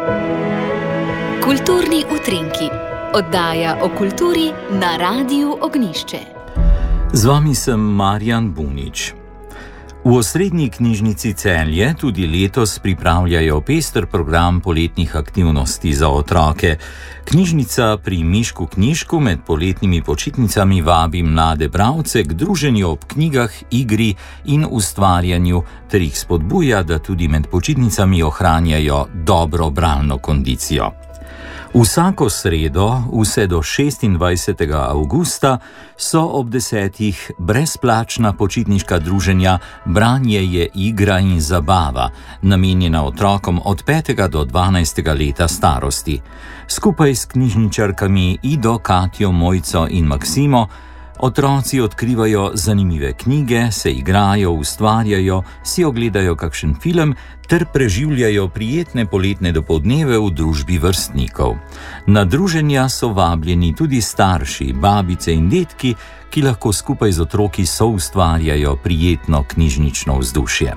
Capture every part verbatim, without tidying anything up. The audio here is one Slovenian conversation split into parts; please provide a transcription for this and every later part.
Kulturni utrinki, oddaja o kulturi na Radiu Ognjišče. Z vami sem Marjan Bunič. V Osrednji knjižnici Celje tudi letos pripravljajo pester program poletnih aktivnosti za otroke. Knjižnica pri Mišku Knjižku med poletnimi počitnicami vabi mlade bralce k druženju ob knjigah, igri in ustvarjanju ter jih spodbuja, da tudi med počitnicami ohranjajo dobro bralno kondicijo. Vsako sredo, vse do šestindvajsetega avgusta, so ob desetih brezplačna počitniška druženja Branje je igra in zabava, namenjena otrokom od petega do dvanajstega leta starosti. Skupaj s knjižničarkami Ido, Katjo, Mojco in Maksimo otroci odkrivajo zanimive knjige, se igrajo, ustvarjajo, si ogledajo kakšen film ter preživljajo prijetne poletne dopoldneve v družbi vrstnikov. Na druženja so vabljeni tudi starši, babice in dedki, ki lahko skupaj z otroki soustvarjajo prijetno knjižnično vzdušje.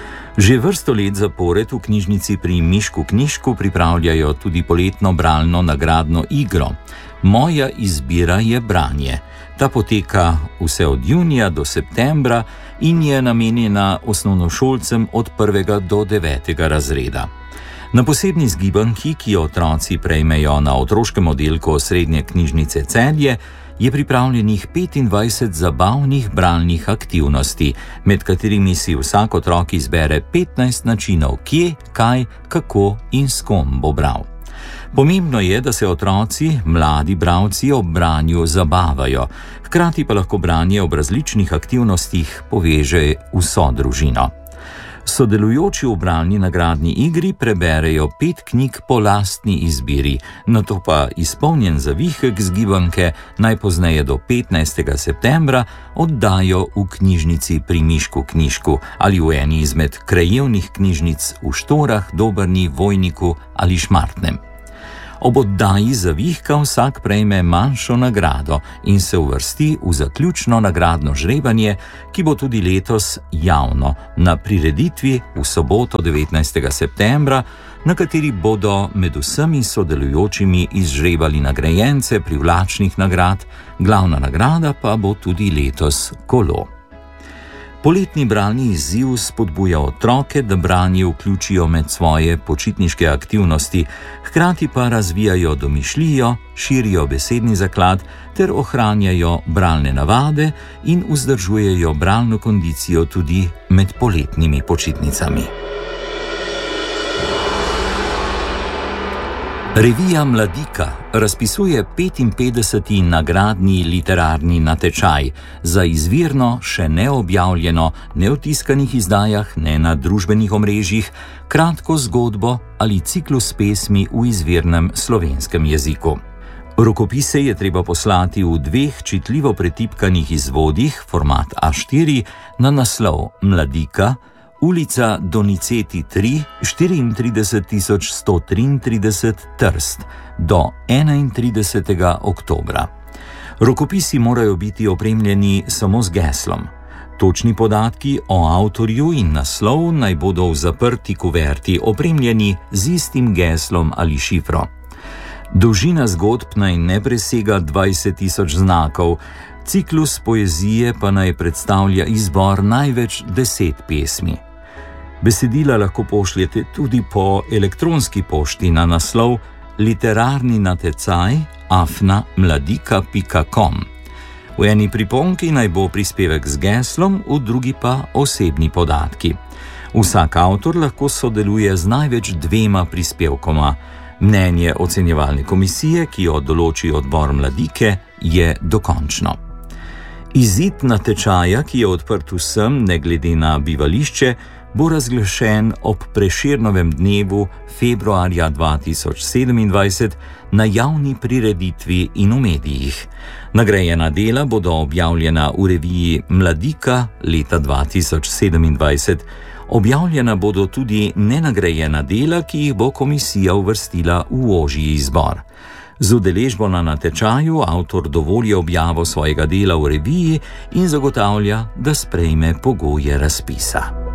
Že vrsto let zapored v knjižnici pri Mišku Knjižku pripravljajo tudi poletno bralno nagradno igro. Moja izbira je branje. Ta poteka vse od junija do septembra in je namenjena osnovnošolcem od prvega do devetega razreda. Na posebni zgibanki, ki jo otroci prejmejo na otroškem oddelku Osrednje knjižnice Celje, je pripravljenih petindvajset zabavnih bralnih aktivnosti, med katerimi si vsak otrok izbere petnajst načinov, kje, kaj, kako in s kom bo bral. Pomembno je, da se otroci, mladi bralci ob branju zabavajo, hkrati pa lahko branje ob različnih aktivnostih poveže vso družino. Sodelujoči v bralni nagradni igri preberejo pet knjig po lastni izbiri, nato pa izpolnjen zavihek zgibanke najpozneje do petnajstega septembra oddajo v knjižnici pri Mišku Knjižku ali v eni izmed krajevnih knjižnic v Štorah, Dobrni, Vojniku ali Šmartnem. Ob oddaji zavihka vsak prejme manjšo nagrado in se uvrsti v zaključno nagradno žrebanje, ki bo tudi letos javno na prireditvi v soboto devetnajstega septembra, na kateri bodo med vsemi sodelujočimi izžrebali nagrajence privlačnih nagrad, glavna nagrada pa bo tudi letos kolo. Poletni bralni izziv spodbuja otroke, da branje vključijo med svoje počitniške aktivnosti, hkrati pa razvijajo domišljijo, širijo besedni zaklad ter ohranjajo bralne navade in vzdržujejo bralno kondicijo tudi med poletnimi počitnicami. Revija Mladika razpisuje petinpetdeseti nagradni literarni natečaj za izvirno, še neobjavljeno, ne v tiskanih izdajah, ne na družbenih omrežjih, kratko zgodbo ali ciklus pesmi v izvirnem slovenskem jeziku. Rokopise je treba poslati v dveh čitljivo pretipkanih izvodih, format A štiri, na naslov Mladika, Ulica Doniceti tri, štiriintrideset tisoč sto triintrideset Trst, do enaintridesetega oktobra. Rokopisi morajo biti opremljeni samo z geslom. Točni podatki o avtorju in naslov naj bodo v zaprti kuverti opremljeni z istim geslom ali šifro. Dolžina zgodb naj ne presega dvajset tisoč znakov, ciklus poezije pa naj predstavlja izbor največ deset pesmi. Besedila lahko pošljete tudi po elektronski pošti na naslov literarni natečaj afna mladika pika com. V eni priponki naj bo prispevek z geslom, v drugi pa osebni podatki. Vsak avtor lahko sodeluje z največ dvema prispevkoma. Mnenje ocenjevalne komisije, ki jo določi odbor Mladike, je dokončno. Izid natečaja, ki je odprt vsem, ne glede na bivališče, bo razglašen ob Prešernovem dnevu februarja dva tisoč sedemindvajset na javni prireditvi in v medijih. Nagrajena dela bodo objavljena v reviji Mladika leta dva tisoč sedemindvajset. Objavljena bodo tudi nenagrajena dela, ki jih bo komisija uvrstila v ožji izbor. Z udeležbo na natečaju avtor dovoli objavo svojega dela v reviji in zagotavlja, da sprejme pogoje razpisa.